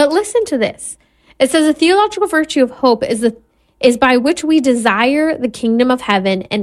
But listen to this. It says the theological virtue of hope is by which we desire the kingdom of heaven and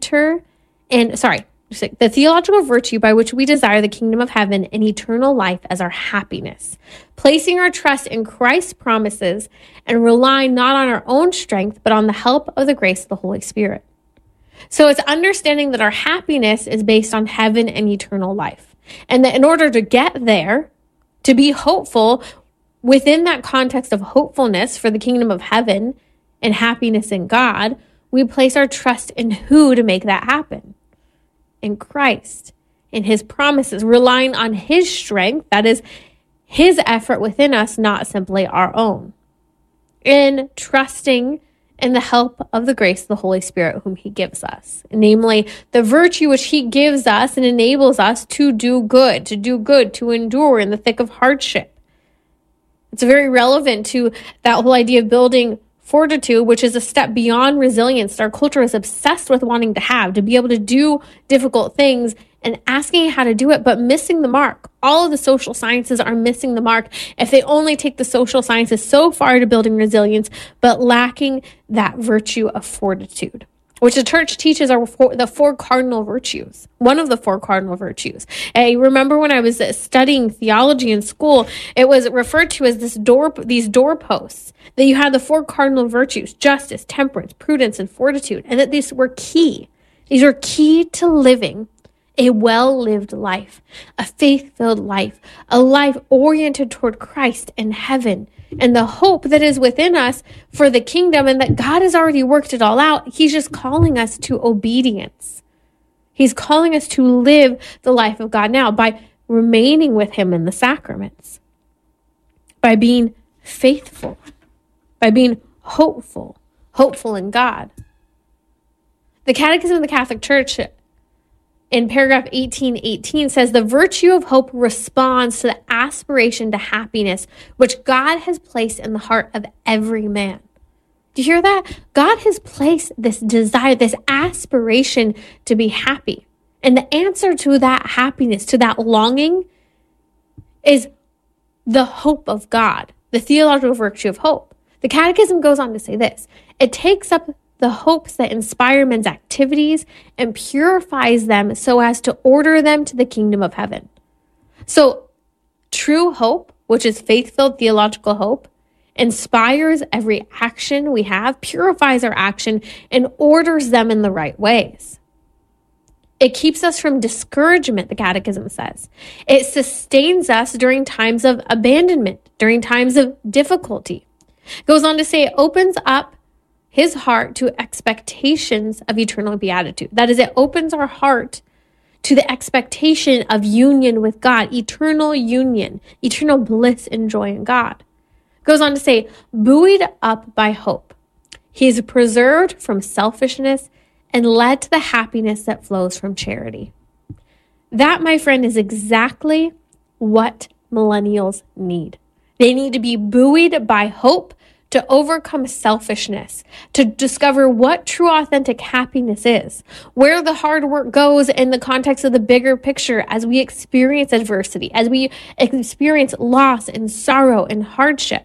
the theological virtue by which we desire the kingdom of heaven and eternal life as our happiness, placing our trust in Christ's promises and relying not on our own strength, but on the help of the grace of the Holy Spirit. So it's understanding that our happiness is based on heaven and eternal life. And that in order to get there, to be hopeful within that context of hopefulness for the kingdom of heaven and happiness in God, we place our trust in who to make that happen? In Christ, in his promises, relying on his strength, that is his effort within us, not simply our own. In trusting in the help of the grace of the Holy Spirit whom he gives us, namely the virtue which he gives us and enables us to do good, to endure in the thick of hardship. It's very relevant to that whole idea of building fortitude, which is a step beyond resilience. Our culture is obsessed with wanting to have, to be able to do difficult things and asking how to do it, but missing the mark. All of the social sciences are missing the mark if they only take the social sciences so far to building resilience, but lacking that virtue of fortitude, which the church teaches are the four cardinal virtues, one of the four cardinal virtues. I remember when I was studying theology in school, it was referred to as these doorposts, that you had the four cardinal virtues: justice, temperance, prudence, and fortitude, and that these were key. These are key to living a well-lived life, a faith-filled life, a life oriented toward Christ and heaven, and the hope that is within us for the kingdom, and that God has already worked it all out. He's just calling us to obedience. He's calling us to live the life of God now by remaining with him in the sacraments, by being faithful, by being hopeful in God. The Catechism of the Catholic Church in paragraph 1818 says the virtue of hope responds to the aspiration to happiness which God has placed in the heart of every man. Do you hear that? God has placed this desire, this aspiration to be happy. And the answer to that happiness, to that longing, is the hope of God, the theological virtue of hope. The Catechism goes on to say this: it takes up the hopes that inspire men's activities and purifies them so as to order them to the kingdom of heaven. So true hope, which is faith-filled theological hope, inspires every action we have, purifies our action, and orders them in the right ways. It keeps us from discouragement, the Catechism says. It sustains us during times of abandonment, during times of difficulty. It goes on to say it opens up his heart to expectations of eternal beatitude. That is, it opens our heart to the expectation of union with God, eternal union, eternal bliss and joy in God. It goes on to say, buoyed up by hope, he is preserved from selfishness and led to the happiness that flows from charity. That, my friend, is exactly what millennials need. They need to be buoyed by hope to overcome selfishness, to discover what true authentic happiness is, where the hard work goes in the context of the bigger picture as we experience adversity, as we experience loss and sorrow and hardship.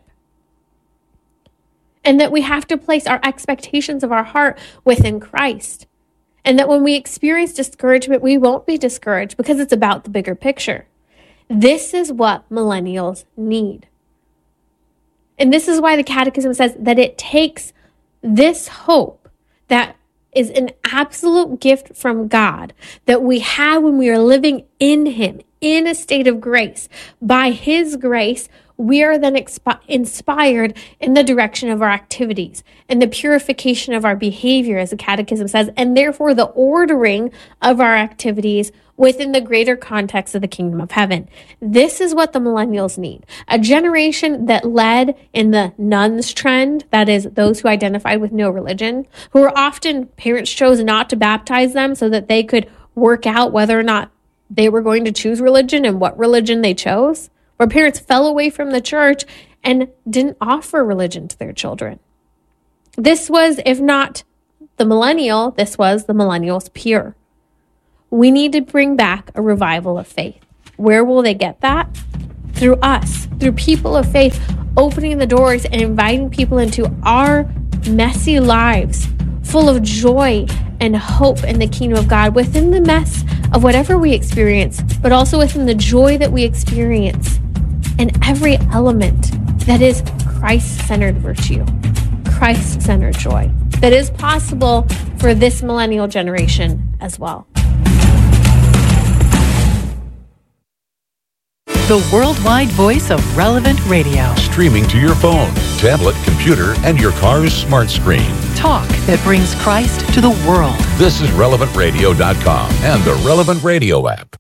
And that we have to place our expectations of our heart within Christ. And that when we experience discouragement, we won't be discouraged because it's about the bigger picture. This is what millennials need. And this is why the Catechism says that it takes this hope that is an absolute gift from God that we have when we are living in him, in a state of grace. By his grace, we are then inspired in the direction of our activities and the purification of our behavior, as the Catechism says, and therefore the ordering of our activities within the greater context of the kingdom of heaven. This is what the millennials need. A generation that led in the nuns trend, that is, those who identified with no religion, who were often, parents chose not to baptize them so that they could work out whether or not they were going to choose religion and what religion they chose, where parents fell away from the church and didn't offer religion to their children. This was, if not the millennial, this was the millennials' peer. We need to bring back a revival of faith. Where will they get that? Through us, through people of faith, opening the doors and inviting people into our messy lives, full of joy and hope in the kingdom of God, within the mess of whatever we experience, but also within the joy that we experience in every element that is Christ-centered virtue, Christ-centered joy, that is possible for this millennial generation as well. The worldwide voice of Relevant Radio. Streaming to your phone, tablet, computer, and your car's smart screen. Talk that brings Christ to the world. This is RelevantRadio.com and the Relevant Radio app.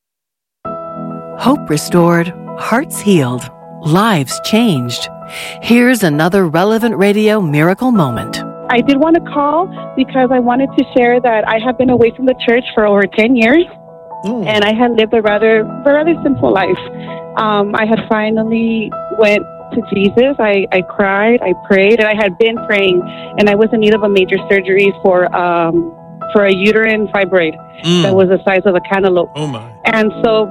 Hope restored, hearts healed, lives changed. Here's another Relevant Radio miracle moment. I did want to call because I wanted to share that I have been away from the church for over 10 years. And I had lived a rather simple life. I had finally went to Jesus. I cried, I prayed, and I had been praying, and I was in need of a major surgery for a uterine fibroid that was the size of a cantaloupe. Oh my! And so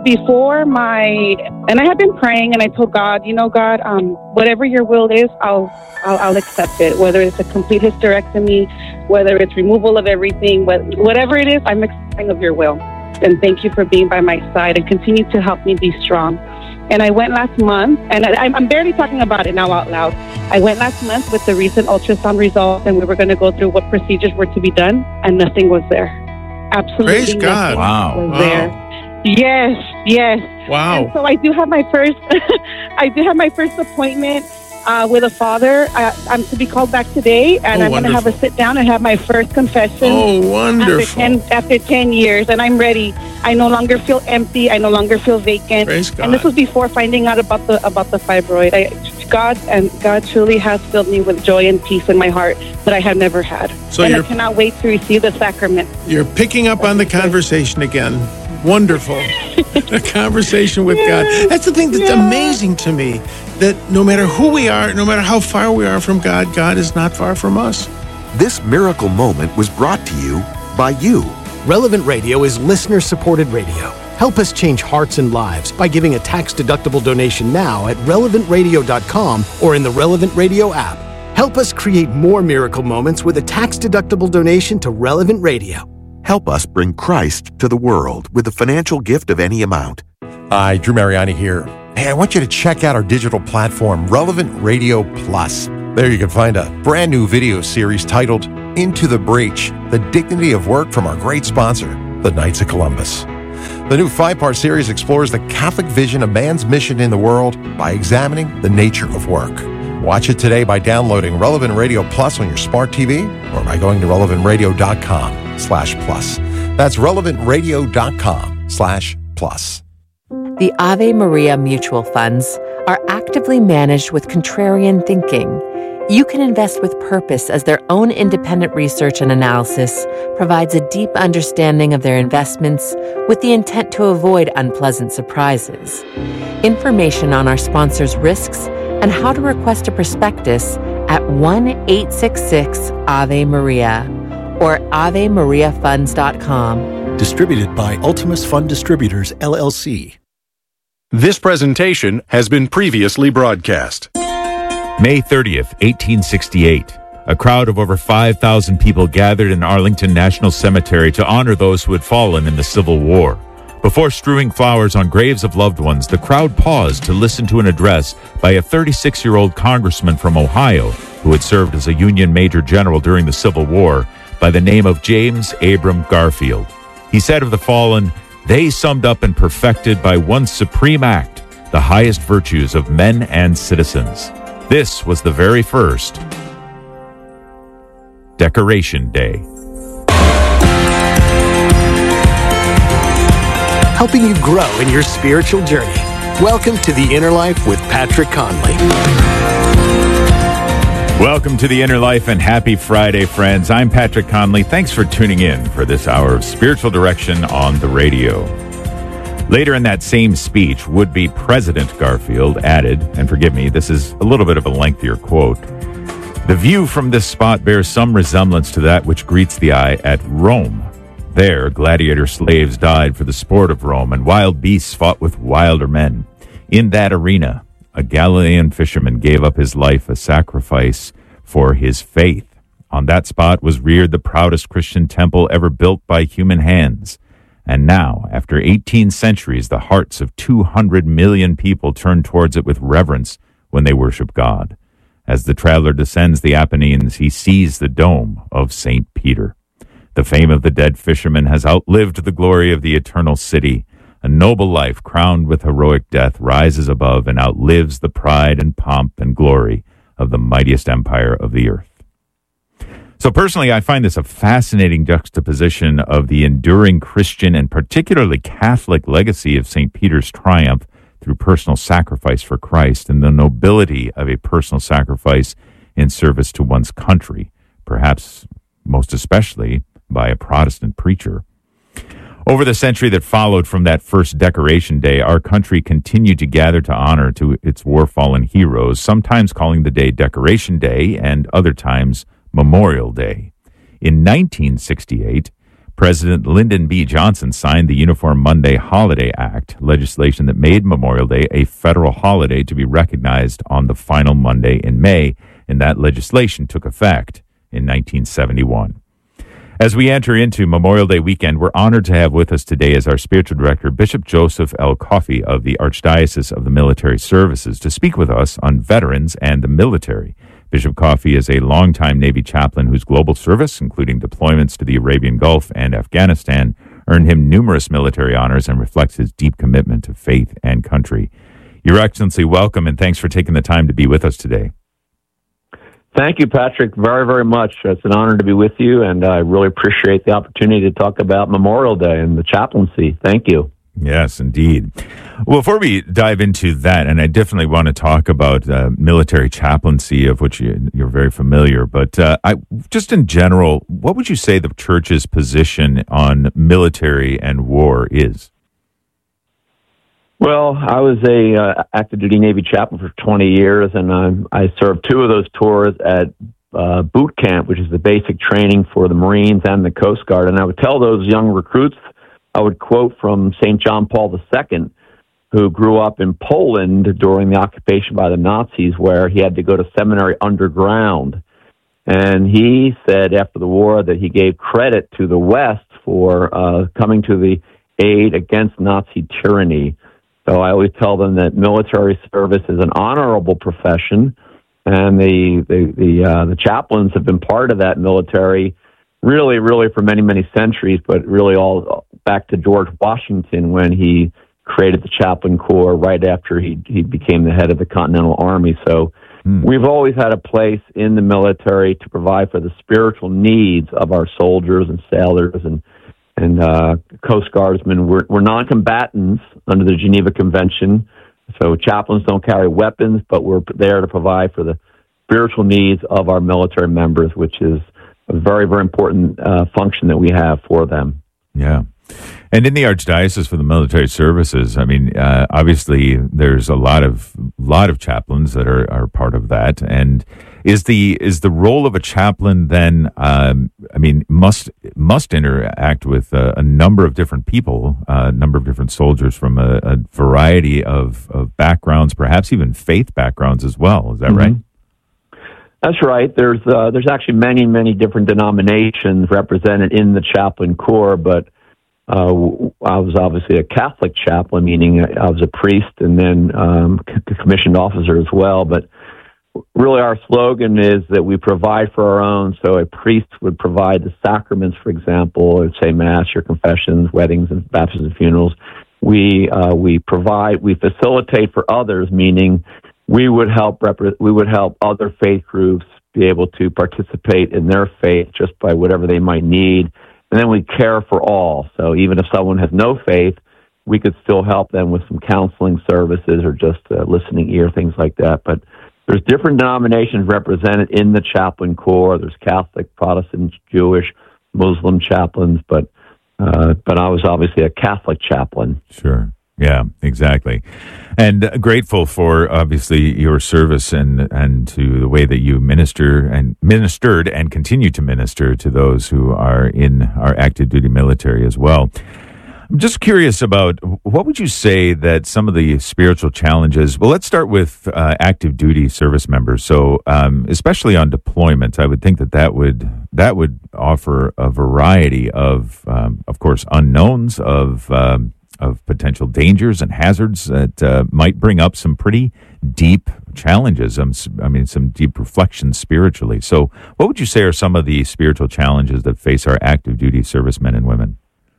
and I had been praying, and I told God, God, whatever your will is, I'll accept it. Whether it's a complete hysterectomy, whether it's removal of everything, whatever it is, I'm accepting of your will. And thank you for being by my side and continue to help me be strong. And I went last month, and I'm barely talking about it now out loud. I went last month with the recent ultrasound results, and we were going to go through what procedures were to be done, and nothing was there. Absolutely Praise God. nothing was there. Yes. Wow. And so I do have my first appointment with a father. I'm to be called back today, and I'm going to have a sit down and have my first confession. Oh, wonderful. After 10 years, and I'm ready. I no longer feel empty. I no longer feel vacant. Praise God. And this was before finding out about the fibroid. God truly has filled me with joy and peace in my heart that I have never had. So and I cannot wait to receive the sacrament. You're picking up on the conversation again. Wonderful. A conversation with God. That's the thing that's amazing to me, that no matter who we are, no matter how far we are from God, God is not far from us. This miracle moment was brought to you by you. Relevant Radio is listener-supported radio. Help us change hearts and lives by giving a tax-deductible donation now at relevantradio.com or in the Relevant Radio app. Help us create more miracle moments with a tax-deductible donation to Relevant Radio. Help us bring Christ to the world with a financial gift of any amount. Hi, Drew Mariani here. Hey, I want you to check out our digital platform, Relevant Radio Plus. There you can find a brand new video series titled Into the Breach, The Dignity of Work from our great sponsor, the Knights of Columbus. The new 5-part series explores the Catholic vision of man's mission in the world by examining the nature of work. Watch it today by downloading Relevant Radio Plus on your smart TV or by going to relevantradio.com/plus. That's relevantradio.com/plus. The Ave Maria mutual funds are actively managed with contrarian thinking. You can invest with purpose as their own independent research and analysis provides a deep understanding of their investments with the intent to avoid unpleasant surprises. Information on our sponsors' risks and how to request a prospectus at 1-866-AVE-MARIA or AveMariaFunds.com. Distributed by Ultimus Fund Distributors, LLC. This presentation has been previously broadcast. May 30th, 1868. A crowd of over 5,000 people gathered in Arlington National Cemetery to honor those who had fallen in the Civil War. Before strewing flowers on graves of loved ones, the crowd paused to listen to an address by a 36-year-old congressman from Ohio who had served as a Union Major General during the Civil War by the name of James Abram Garfield. He said of the fallen, "They summed up and perfected by one supreme act the highest virtues of men and citizens." This was the very first Decoration Day. Helping you grow in your spiritual journey. Welcome to The Inner Life with Patrick Conley. Welcome to The Inner Life and happy Friday, friends. I'm Patrick Conley. Thanks for tuning in for this hour of spiritual direction on the radio. Later in that same speech, would-be President Garfield added, and forgive me, this is a little bit of a lengthier quote, "The view from this spot bears some resemblance to that which greets the eye at Rome. There, gladiator slaves died for the sport of Rome, and wild beasts fought with wilder men. In that arena, a Galilean fisherman gave up his life a sacrifice for his faith. On that spot was reared the proudest Christian temple ever built by human hands. And now, after 18 centuries, the hearts of 200 million people turn towards it with reverence when they worship God. As the traveler descends the Apennines, he sees the dome of St. Peter. The fame of the dead fisherman has outlived the glory of the eternal city. A noble life crowned with heroic death rises above and outlives the pride and pomp and glory of the mightiest empire of the earth. So personally, I find this a fascinating juxtaposition of the enduring Christian and particularly Catholic legacy of St. Peter's triumph through personal sacrifice for Christ and the nobility of a personal sacrifice in service to one's country, perhaps most especially by a Protestant preacher. Over the century that followed from that first Decoration Day, our country continued to gather to honor to its war-fallen heroes, sometimes calling the day Decoration Day and other times Memorial Day. In 1968, President Lyndon B. Johnson signed the Uniform Monday Holiday Act, legislation that made Memorial Day a federal holiday to be recognized on the final Monday in May, and that legislation took effect in 1971. As we enter into Memorial Day weekend, we're honored to have with us today as our spiritual director, Bishop Joseph L. Coffey of the Archdiocese of the Military Services, to speak with us on veterans and the military. Bishop Coffey is a longtime Navy chaplain whose global service, including deployments to the Arabian Gulf and Afghanistan, earned him numerous military honors and reflects his deep commitment to faith and country. Your Excellency, welcome, and thanks for taking the time to be with us today. Thank you, Patrick, very, very much. It's an honor to be with you, and I really appreciate the opportunity to talk about Memorial Day and the chaplaincy. Thank you. Yes, indeed. Well, before we dive into that, and I definitely want to talk about military chaplaincy, of which you're very familiar, but just in general, what would you say the Church's position on military and war is? Well, I was a active duty Navy chaplain for 20 years, and I served 2 of those tours at boot camp, which is the basic training for the Marines and the Coast Guard. And I would tell those young recruits, I would quote from St. John Paul II, who grew up in Poland during the occupation by the Nazis, where he had to go to seminary underground. And he said after the war that he gave credit to the West for coming to the aid against Nazi tyranny. So I always tell them that military service is an honorable profession, and the chaplains have been part of that military really for many, many centuries, but really all back to George Washington when he created the Chaplain Corps right after he became the head of the Continental Army. So we've always had a place in the military to provide for the spiritual needs of our soldiers and sailors and Coast Guardsmen. We're non-combatants under the Geneva Convention, so chaplains don't carry weapons, but we're there to provide for the spiritual needs of our military members, which is a very, very important function that we have for them. Yeah. And in the Archdiocese for the Military Services, I mean, obviously there's a lot of chaplains that are part of that. And is the role of a chaplain then, must interact with a number of different people, a number of different soldiers from a variety of backgrounds, perhaps even faith backgrounds as well. Is that right? That's right. There's actually many, many different denominations represented in the Chaplain Corps, but I was obviously a Catholic chaplain, meaning I was a priest and then commissioned officer as well. But really our slogan is that we provide for our own. So a priest would provide the sacraments, for example, say Mass, your confessions, weddings, and baptisms and funerals. We facilitate for others, meaning we would help other faith groups be able to participate in their faith just by whatever they might need. And then we care for all. So even if someone has no faith, we could still help them with some counseling services or just listening ear, things like that. But there's different denominations represented in the Chaplain Corps. There's Catholic, Protestant, Jewish, Muslim chaplains, but I was obviously a Catholic chaplain. Sure. Yeah, exactly. And grateful for, obviously, your service and to the way that you ministered and continue to minister to those who are in our active duty military as well. I'm just curious about what would you say that some of the spiritual challenges, well, let's start with active duty service members. So especially on deployment, I would think that would offer a variety of course, unknowns, of potential dangers and hazards that might bring up some pretty deep challenges. Some deep reflections spiritually. So what would you say are some of the spiritual challenges that face our active duty servicemen and women?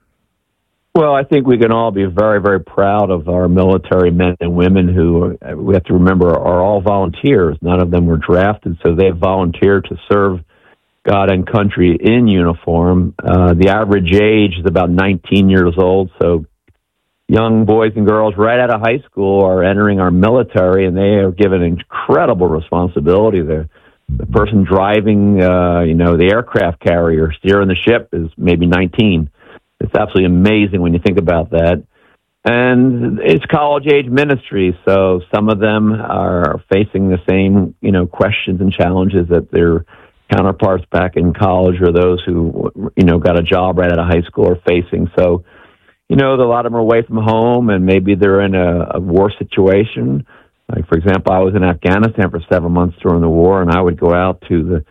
Well, I think we can all be very, very proud of our military men and women who, we have to remember, are all volunteers. None of them were drafted, so they volunteered to serve God and country in uniform. The average age is about 19 years old, so young boys and girls right out of high school are entering our military, and they are given incredible responsibility. The person driving, the aircraft carrier, steering the ship is maybe 19. It's absolutely amazing when you think about that. And it's college-age ministry, so some of them are facing the same, questions and challenges that their counterparts back in college or those who, got a job right out of high school are facing. So, a lot of them are away from home, and maybe they're in a war situation. Like, for example, I was in Afghanistan for 7 months during the war, and I would go out to the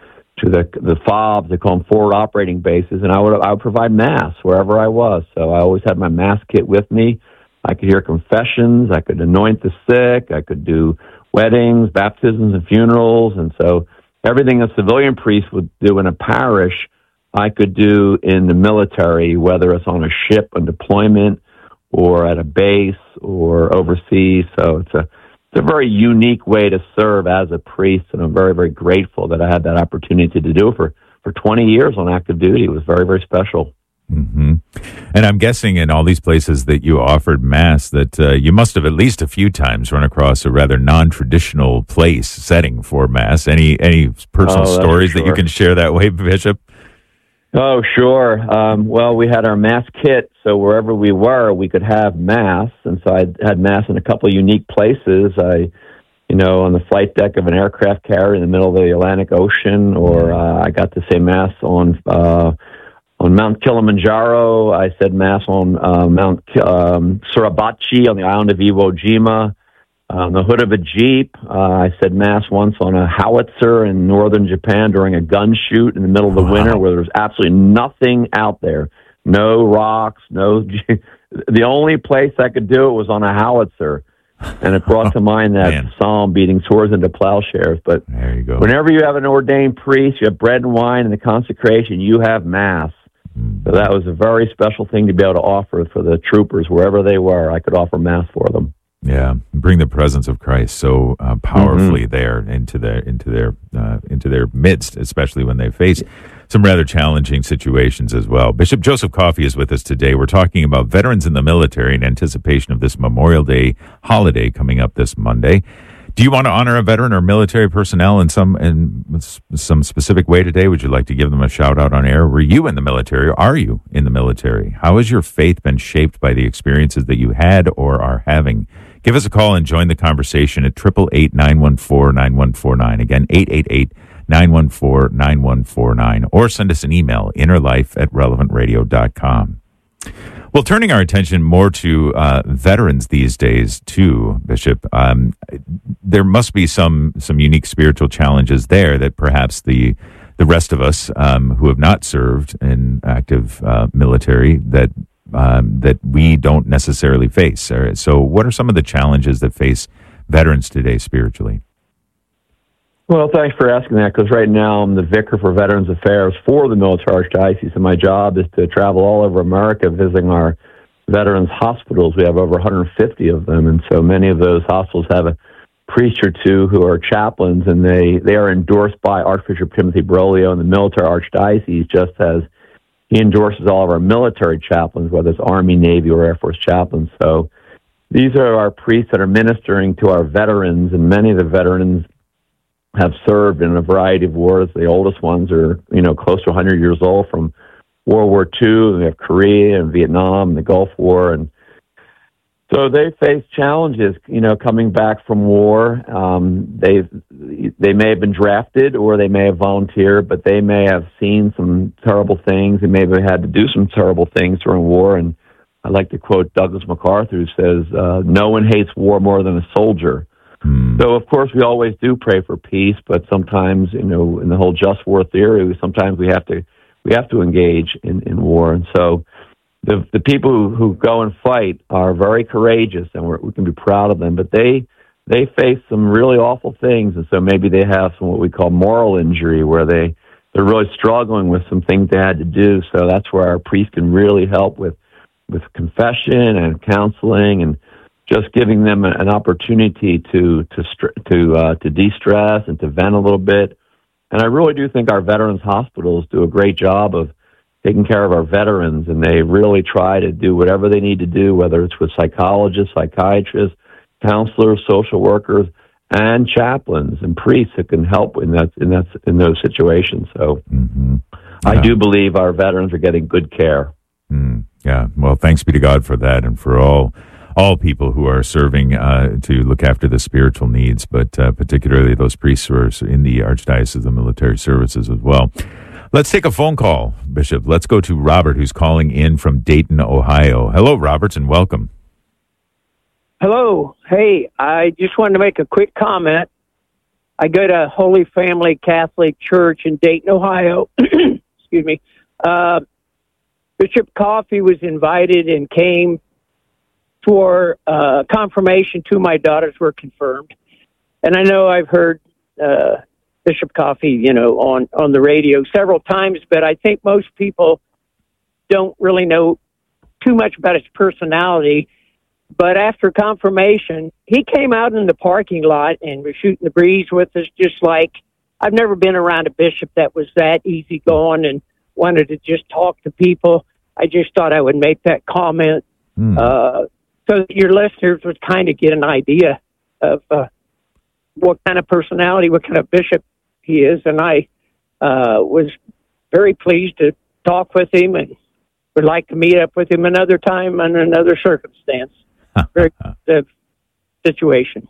FOBs, they call them forward operating bases, and I would provide mass wherever I was. So I always had my mass kit with me. I could hear confessions, I could anoint the sick, I could do weddings, baptisms, and funerals, and so everything a civilian priest would do in a parish, I could do in the military, whether it's on a ship, on deployment, or at a base, or overseas. So it's a very unique way to serve as a priest, and I'm very, very grateful that I had that opportunity to do it for 20 years on active duty. It was very, very special. Mm-hmm. And I'm guessing in all these places that you offered Mass that you must have at least a few times run across a rather non-traditional place setting for Mass. Any personal stories that you can share that way, Bishop? Oh, sure. Well, we had our Mass kit, so wherever we were, we could have Mass. And so I had Mass in a couple of unique places. On the flight deck of an aircraft carrier in the middle of the Atlantic Ocean, or I got to say Mass on Mount Kilimanjaro. I said Mass on Mount Suribachi on the island of Iwo Jima. On the hood of a Jeep. I said Mass once on a howitzer in northern Japan during a gun shoot in the middle of the winter where there's absolutely nothing out there. No rocks, the only place I could do it was on a howitzer. And it brought to mind that psalm, beating swords into plowshares. But there you go. Whenever you have an ordained priest, you have bread and wine and the consecration, you have Mass. So that was a very special thing to be able to offer for the troopers wherever they were. I could offer Mass for them. Yeah, bring the presence of Christ so powerfully there into their midst, especially when they face some rather challenging situations as well. Bishop Joseph Coffey is with us today. We're talking about veterans in the military in anticipation of this Memorial Day holiday coming up this Monday. Do you want to honor a veteran or military personnel in some specific way today? Would you like to give them a shout out on air? Were you in the military, or are you in the military? How has your faith been shaped by the experiences that you had or are having? Give us a call and join the conversation at 888-914-9149. Again, 888-914-9149. Or send us an email, innerlife@relevantradio.com. Well, turning our attention more to veterans these days, too, Bishop, there must be some unique spiritual challenges there that perhaps the rest of us who have not served in active military that we don't necessarily face. So what are some of the challenges that face veterans today spiritually? Well, thanks for asking that, because right now I'm the vicar for Veterans Affairs for the Military Archdiocese, and my job is to travel all over America visiting our veterans hospitals. We have over 150 of them, and so many of those hospitals have a priest or two who are chaplains, and they are endorsed by Archbishop Timothy Broglio in the Military Archdiocese, just as he endorses all of our military chaplains, whether it's Army, Navy, or Air Force chaplains. So these are our priests that are ministering to our veterans, and many of the veterans have served in a variety of wars. The oldest ones are, close to 100 years old from World War II. We have Korea and Vietnam and the Gulf War. And so they face challenges, coming back from war. They may have been drafted or they may have volunteered, but they may have seen some terrible things. They may have had to do some terrible things during war. And I like to quote Douglas MacArthur, who says, no one hates war more than a soldier. So, of course, we always do pray for peace, but sometimes, in the whole just war theory, sometimes we have to engage in war. And so the people who go and fight are very courageous, and we can be proud of them, but they face some really awful things, and so maybe they have some what we call moral injury, where they're really struggling with some things they had to do. So that's where our priest can really help with confession and counseling, and just giving them an opportunity to de-stress and to vent a little bit. And I really do think our veterans hospitals do a great job of taking care of our veterans, and they really try to do whatever they need to do, whether it's with psychologists, psychiatrists, counselors, social workers, and chaplains and priests that can help in those situations. So I do believe our veterans are getting good care. Yeah. Well, thanks be to God for that, and for all people who are serving to look after the spiritual needs, but particularly those priests who are in the Archdiocese of the Military Services as well. Let's take a phone call, Bishop. Let's go to Robert, who's calling in from Dayton, Ohio. Hello, Robert, and welcome. Hello. Hey, I just wanted to make a quick comment. I go to Holy Family Catholic Church in Dayton, Ohio. Excuse me. Bishop Coffey was invited and came for confirmation. Two of my daughters were confirmed. And I know I've heard Bishop Coffey, on the radio several times, but I think most people don't really know too much about his personality. But after confirmation, he came out in the parking lot and was shooting the breeze with us, just like I've never been around a bishop that was that easygoing and wanted to just talk to people. I just thought I would make that comment so that your listeners would kind of get an idea of what kind of personality, what kind of bishop he is. And I was very pleased to talk with him and would like to meet up with him another time under another circumstance. Very good situation.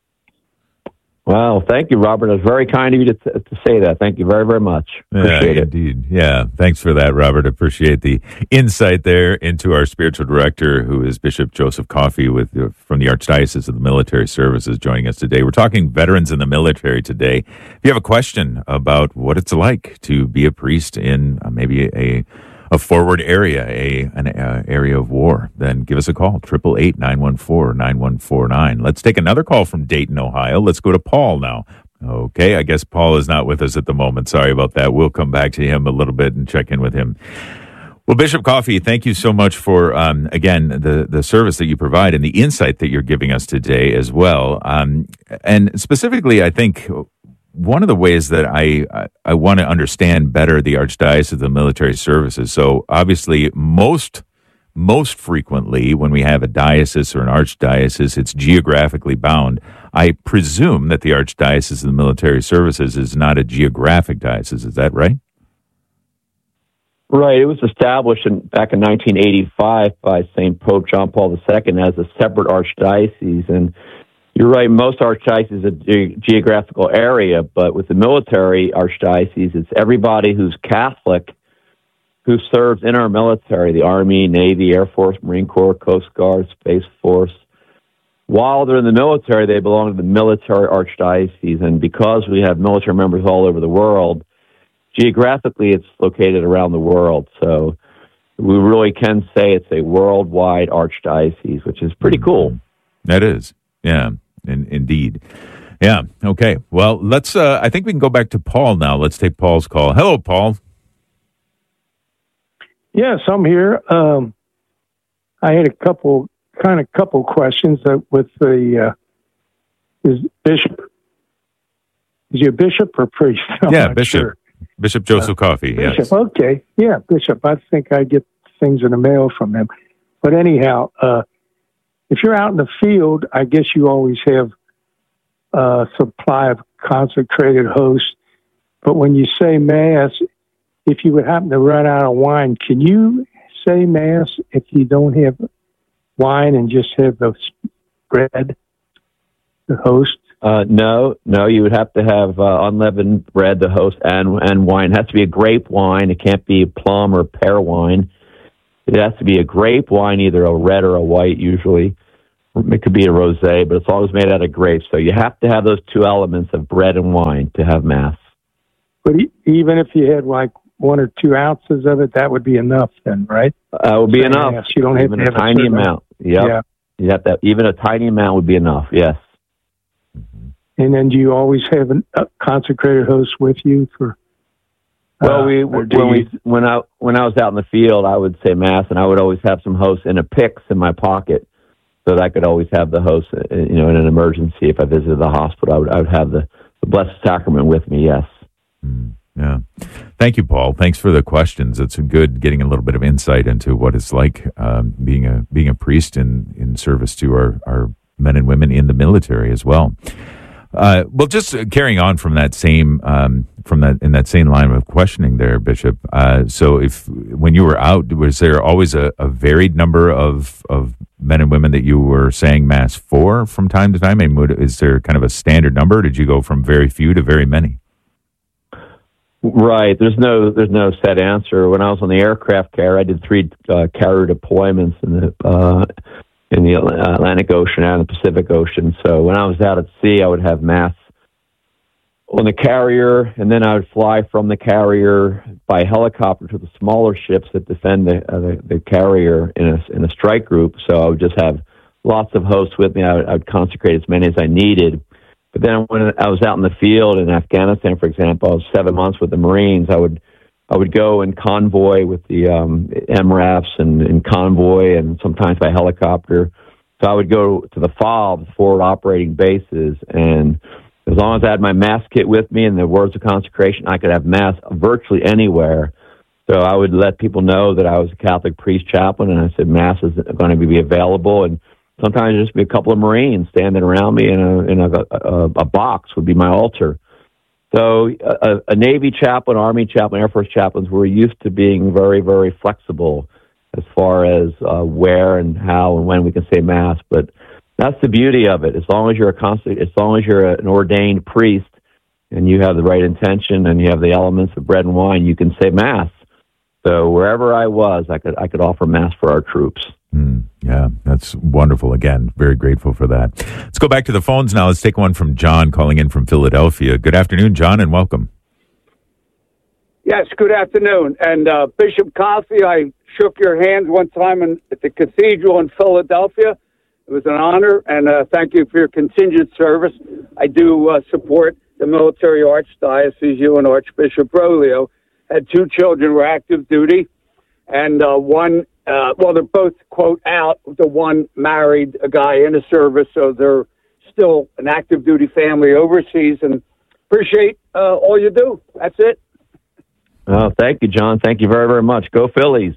Wow, thank you, Robert. It was very kind of you to say that. Thank you very, very much. Appreciate it. Indeed. Yeah, thanks for that, Robert. Appreciate the insight there into our spiritual director, who is Bishop Joseph Coffey from the Archdiocese of the Military Services, joining us today. We're talking veterans in the military today. If you have a question about what it's like to be a priest in maybe a forward area, an area of war, then give us a call, 888-914-9149. Let's take another call from Dayton, Ohio. Let's go to Paul now. Okay, I guess Paul is not with us at the moment. Sorry about that. We'll come back to him a little bit and check in with him. Well, Bishop Coffey, thank you so much for, again, the service that you provide and the insight that you're giving us today as well. And specifically, I think one of the ways that I want to understand better the Archdiocese of the Military Services. So obviously, most frequently when we have a diocese or an archdiocese, it's geographically bound. I presume that the Archdiocese of the Military Services is not a geographic diocese. Is that right? Right. It was established back in 1985 by St. Pope John Paul II as a separate archdiocese. And you're right, most archdioceses are a geographical area, but with the military archdiocese, it's everybody who's Catholic who serves in our military, the Army, Navy, Air Force, Marine Corps, Coast Guard, Space Force. While they're in the military, they belong to the military archdiocese, and because we have military members all over the world, geographically it's located around the world, so we really can say it's a worldwide archdiocese, which is pretty cool. That is, yeah. Indeed. Yeah. Okay. Well, let's, I think we can go back to Paul now. Let's take Paul's call. Hello, Paul. Yes, I'm here. I had a couple questions with the, is he a bishop or priest? Yeah, bishop. Sure. Bishop Joseph Coffey. Bishop, yes. Okay. Yeah, bishop. I think I get things in the mail from him. But anyhow, if you're out in the field, I guess you always have a supply of consecrated hosts. But when you say Mass, if you would happen to run out of wine, can you say Mass if you don't have wine and just have the bread, the host? No, you would have to have unleavened bread, the host, and wine. It has to be a grape wine. It can't be plum or pear wine. It has to be a grape wine, either a red or a white usually. It could be a rosé, but it's always made out of grapes. So you have to have those two elements of bread and wine to have Mass. But even if you had like 1 or 2 ounces of it, that would be enough then, right? Would be enough. Mass. You don't have even to have a tiny amount. Yep. Yeah. You have to, even a tiny amount would be enough, yes. And then do you always have a consecrated host with you for? Well, when I was out in the field, I would say Mass, and I would always have some hosts in a Pix in my pocket, so that I could always have the host. In an emergency, if I visited the hospital, I would have the Blessed Sacrament with me. Yes. Yeah. Thank you, Paul. Thanks for the questions. It's good getting a little bit of insight into what it's like being a priest in service to our men and women in the military as well. Well, just carrying on from that same in that same line of questioning there, Bishop. So, when you were out, was there always a varied number of men and women that you were saying Mass for from time to time? And is there kind of a standard number? Or did you go from very few to very many? Right. There's no set answer. When I was on the aircraft carrier, I did 3 carrier deployments in the Atlantic Ocean and the Pacific Ocean. So when I was out at sea, I would have Mass on the carrier, and then I would fly from the carrier by helicopter to the smaller ships that defend the carrier in a strike group. So I would just have lots of hosts with me. I would consecrate as many as I needed. But then when I was out in the field in Afghanistan, for example, I was 7 months with the Marines. I would go in convoy with the MRAPs and in convoy, and sometimes by helicopter. So I would go to the FOBs, forward operating bases, and as long as I had my Mass kit with me and the words of consecration, I could have Mass virtually anywhere. So I would let people know that I was a Catholic priest chaplain, and I said Mass is going to be available. And sometimes just be a couple of Marines standing around me in a box would be my altar. So a Navy chaplain, Army chaplain, Air Force chaplains were used to being very, very flexible as far as where and how and when we can say Mass. But that's the beauty of it. As long as you're an ordained priest and you have the right intention and you have the elements of bread and wine, you can say Mass. So wherever I was, I could offer Mass for our troops. Yeah, that's wonderful. Again, very grateful for that. Let's go back to the phones now. Let's take one from John calling in from Philadelphia. Good afternoon, John, and welcome. Yes, good afternoon. And Bishop Coffey, I shook your hands one time at the cathedral in Philadelphia. It was an honor, and thank you for your contingent service. I do support the military archdiocese. You and Archbishop Broglio had 2 children who were active duty, and one, they're both, quote, out. The one married a guy in the service, so they're still an active duty family overseas, and appreciate all you do. That's it. Oh, thank you, John. Thank you very, very much. Go Phillies.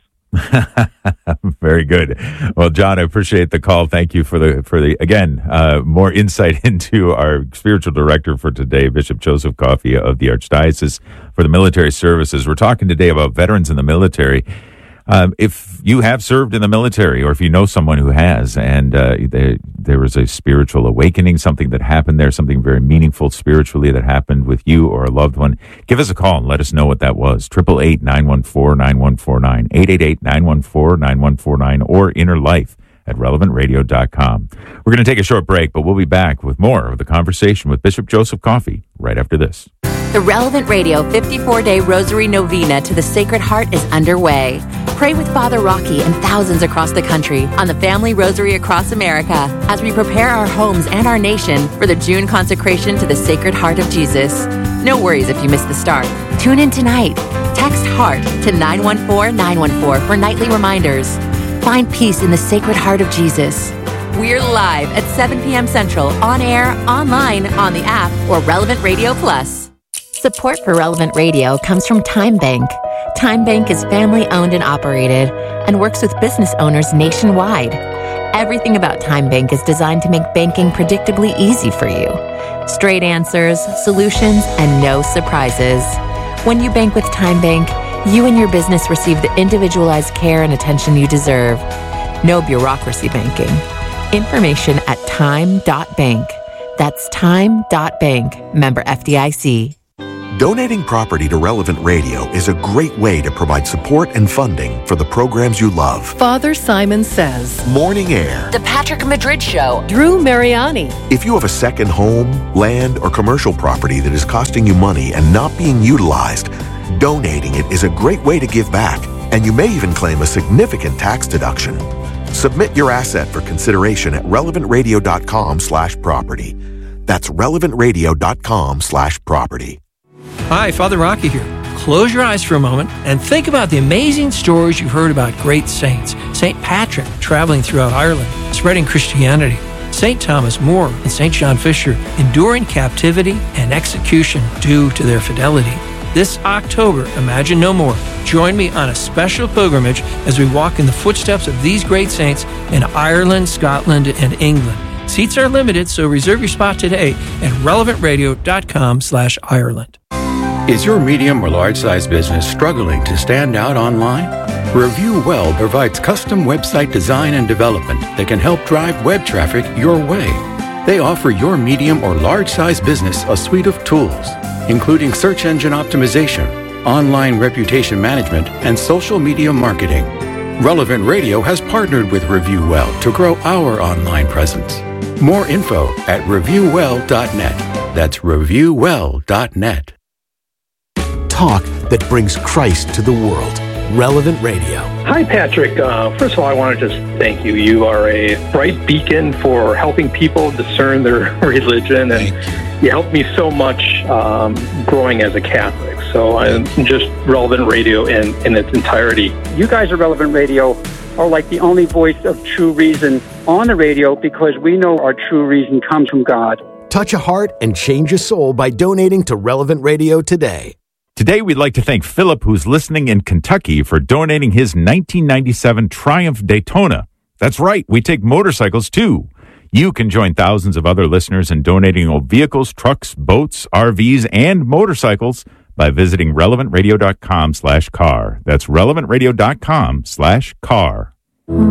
Very good. Well, John, I appreciate the call. Thank you for the again, more insight into our spiritual director for today, Bishop Joseph Coffey of the Archdiocese for the Military Services. We're talking today about veterans in the military. If you have served in the military, or if you know someone who has, and there was a spiritual awakening, something that happened there, something very meaningful spiritually that happened with you or a loved one, give us a call and let us know what that was. 888-914-9149, 888-914-9149, or innerlife@relevantradio.com. We're going to take a short break, but we'll be back with more of the conversation with Bishop Joseph Coffey right after this. The Relevant Radio 54-Day Rosary Novena to the Sacred Heart is underway. Pray with Father Rocky and thousands across the country on the Family Rosary across America as we prepare our homes and our nation for the June consecration to the Sacred Heart of Jesus. No worries if you miss the start. Tune in tonight. Text HEART to 914-914 for nightly reminders. Find peace in the Sacred Heart of Jesus. We're live at 7 p.m. Central, on air, online, on the app, or Relevant Radio Plus. Support for Relevant Radio comes from Time Bank. Time Bank is family-owned and operated and works with business owners nationwide. Everything about Time Bank is designed to make banking predictably easy for you. Straight answers, solutions, and no surprises. When you bank with Time Bank, you and your business receive the individualized care and attention you deserve. No bureaucracy banking. Information at time.bank. That's time.bank. Member FDIC. Donating property to Relevant Radio is a great way to provide support and funding for the programs you love. Father Simon Says, Morning Air, The Patrick Madrid Show, Drew Mariani. If you have a second home, land, or commercial property that is costing you money and not being utilized, donating it is a great way to give back, and you may even claim a significant tax deduction. Submit your asset for consideration at relevantradio.com/property. That's relevantradio.com/property. Hi, Father Rocky here. Close your eyes for a moment and think about the amazing stories you've heard about great saints. St. Patrick traveling throughout Ireland, spreading Christianity. St. Thomas More and St. John Fisher enduring captivity and execution due to their fidelity. This October, Imagine No More. Join me on a special pilgrimage as we walk in the footsteps of these great saints in Ireland, Scotland, and England. Seats are limited, so reserve your spot today at relevantradio.com/Ireland. Is your medium or large-size business struggling to stand out online? Review Well provides custom website design and development that can help drive web traffic your way. They offer your medium or large-size business a suite of tools, including search engine optimization, online reputation management, and social media marketing. Relevant Radio has partnered with Review Well to grow our online presence. More info at reviewwell.net. That's reviewwell.net. Talk that brings Christ to the world. Relevant Radio. Hi, Patrick. First of all, I want to just thank you. You are a bright beacon for helping people discern their religion, and you helped me so much growing as a Catholic. So I'm just Relevant Radio in its entirety. You guys at Relevant Radio are like the only voice of true reason on the radio, because we know our true reason comes from God. Touch a heart and change a soul by donating to Relevant Radio today. Today, we'd like to thank Philip, who's listening in Kentucky, for donating his 1997 Triumph Daytona. That's right, we take motorcycles too. You can join thousands of other listeners in donating old vehicles, trucks, boats, RVs, and motorcycles by visiting relevantradio.com/car. That's relevantradio.com/car.